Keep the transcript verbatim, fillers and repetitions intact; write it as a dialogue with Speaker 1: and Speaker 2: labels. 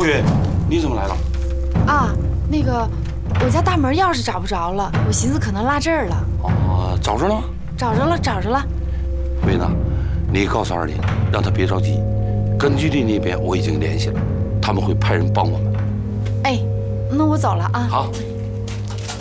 Speaker 1: 慧云，你怎么来了？
Speaker 2: 啊，那个，我家大门钥匙找不着了，我寻思可能落这儿了。
Speaker 1: 哦，找着了吗？
Speaker 2: 找着了，找着了。
Speaker 1: 慧云呐，你告诉二林，让他别着急，根据地那边我已经联系了，他们会派人帮我们。
Speaker 2: 哎，那我走了啊。
Speaker 1: 好，